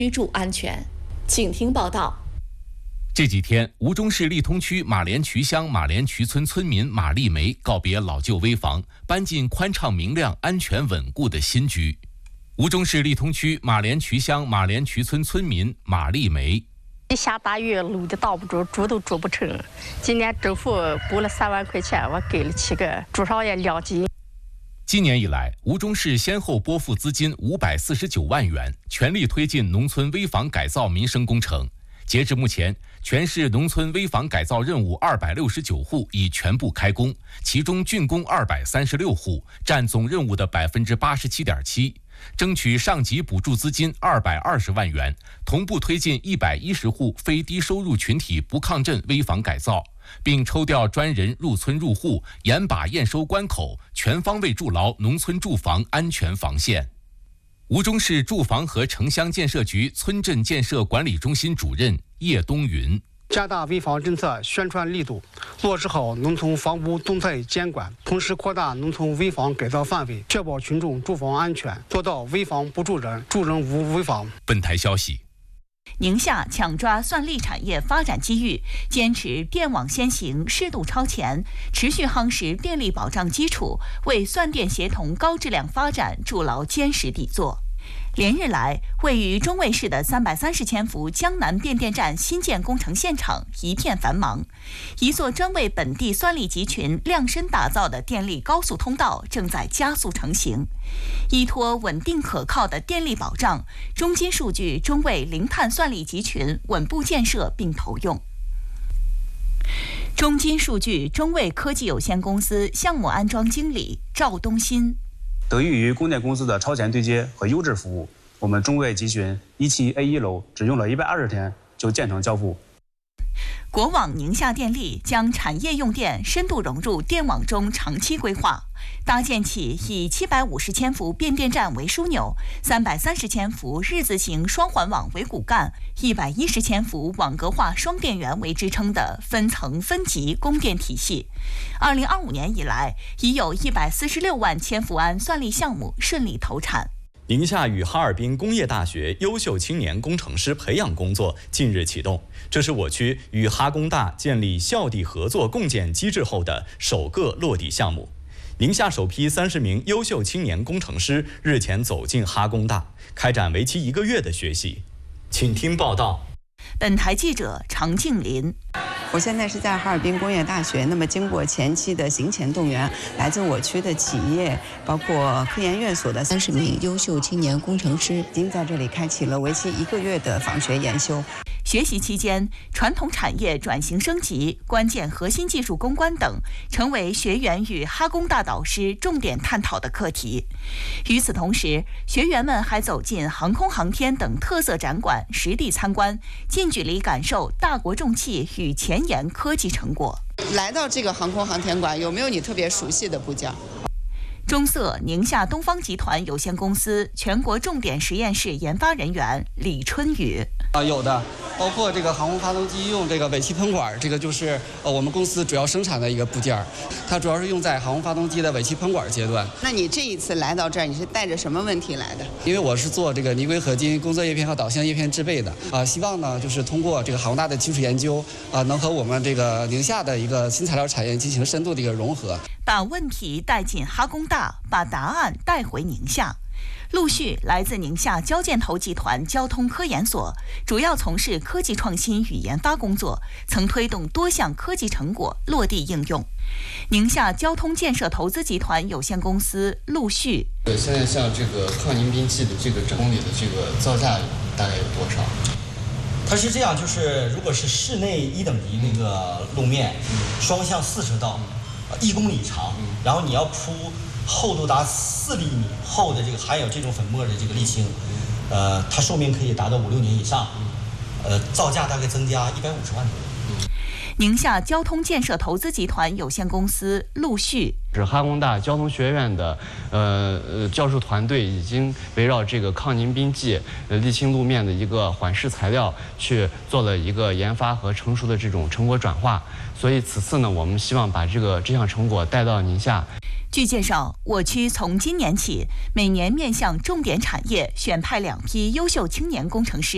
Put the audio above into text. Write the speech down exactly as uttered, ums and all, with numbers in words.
居住安全。请听报道。 这几天，吴忠市利通区马连渠乡马连渠村村民马丽梅告别老旧危房，搬进宽敞明亮、安全稳固的新居。吴忠市利通区马连渠乡马连渠村村民马丽梅。 一下大雨，路都倒不住，住都住不成。今年政府补了三万块钱，我给了七个，至少也两斤。 今年以来，吴忠市先后拨付资金五百四十九万元，全力推进农村危房改造民生工程。截至目前，全市农村危房改造任务二百六十九户已全部开工，其中竣工二百三十六户，占总任务的百分之八十七点七。争取上级补助资金二百二十万元，同步推进一百一十户非低收入群体不抗震危房改造，并抽调专人入村入户，严把验收关口，全方位筑牢农村住房安全防线。吴忠市住房和城乡建设局村镇建设管理中心主任叶东云。 加大危房政策宣传力度，落实好农村房屋动态监管，同时扩大农村危房改造范围，确保群众住房安全，做到危房不住人，住人无危房。 本台消息。 宁夏抢抓算力产业发展机遇，坚持电网先行、适度超前，持续夯实电力保障基础，为算电协同高质量发展筑牢坚实底座。连日来，位于中卫市的三百三十千伏江南变电站新建工程现场一片繁忙，一座专为本地算力集群量身打造的电力高速通道正在加速成型。依托稳定可靠的电力保障，中金数据中卫零碳算力集群稳步建设并投用。中金数据中卫科技有限公司项目安装经理赵东新。 得益于供电公司的超前对接和优质服务，我们中卫集群一期 A 一楼只用了一百二十天就建成交付。 国网宁夏电力将产业用电深度融入电网中长期规划，搭建起以七百五十千伏变电站为枢纽、三百三十千伏日字形双环网为骨干、一百一十千伏网格化双电源为支撑的分层分级供电体系。二零二五年以来，已有一百四十六万千伏安算力项目顺利投产。 宁夏与哈尔滨工业大学优秀青年工程师培养工作近日启动，这是我区与哈工大建立校地合作共建机制后的首个落地项目。宁夏首批三十名优秀青年工程师日前走进哈工大，开展为期一个月的学习。请听报道。 本台记者常静林。 我现在是在哈尔滨工业大学，那么经过前期的行前动员，来自我区的企业，包括科研院所的三十名优秀青年工程师，已经在这里开启了为期一个月的访学研修。 学习期间，传统产业转型升级、关键核心技术攻关等，成为学员与哈工大导师重点探讨的课题。与此同时，学员们还走进航空航天等特色展馆，实地参观，近距离感受大国重器与前沿科技成果。 来到这个航空航天馆，有没有你特别熟悉的部件？ 中色宁夏东方集团有限公司全国重点实验室研发人员李春雨。 啊，有的，包括这个航空发动机用这个尾气喷管，这个就是呃我们公司主要生产的一个部件，它主要是用在航空发动机的尾气喷管阶段。 那你这一次来到这儿，你是带着什么问题来的？ 因为我是做这个泥硅合金工作叶片和导向叶片制备的啊，希望呢就是通过这个航大的技术研究啊，能和我们这个宁夏的一个新材料产业进行深度的一个融合。 把问题带进哈工大，把答案带回宁夏。陆续来自宁夏交建投集团交通科研所，主要从事科技创新与研发工作，曾推动多项科技成果落地应用。宁夏交通建设投资集团有限公司陆续。 呃，现在像这个抗凝冰剂的这个整公里的这个造价大概有多少？ 它是这样，就是如果是室内一等级那个路面，嗯、双向四车道，一公里长，嗯、然后你要铺厚度达四厘米厚的这个含有这种粉末的这个沥青，呃，它寿命可以达到五六年以上，呃，造价大概增加一百五十万左右。 宁夏交通建设投资集团有限公司陆续。 是哈工大交通学院的呃呃教授团队已经围绕这个抗凝冰剂、呃沥青路面的一个缓释材料去做了一个研发和成熟的这种成果转化，所以此次呢，我们希望把这个这项成果带到宁夏。 据介绍，我区从今年起，每年面向重点产业选派两批优秀青年工程师。